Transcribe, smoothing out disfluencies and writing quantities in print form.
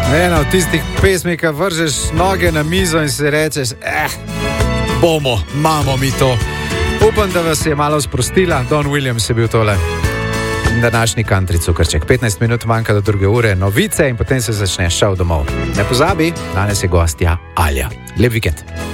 Ena od tistih pesmi, ki vržeš noge na mizo in si rečeš, imamo mi to. Upam, da vas je malo sprostila. Don Williams je bil tole. Današnji country cukrček. 15 minut manjka do 2. ure, novice in potem se začne šel domov. Ne pozabi, danes je gostja Alja. Lep vikend.